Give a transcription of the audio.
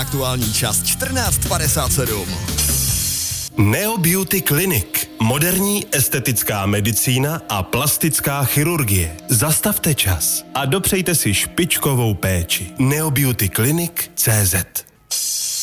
aktuální čas 14:57. Neo Beauty Clinic. Moderní estetická medicína a plastická chirurgie. Zastavte čas a dopřejte si špičkovou péči. neobeautyclinic.cz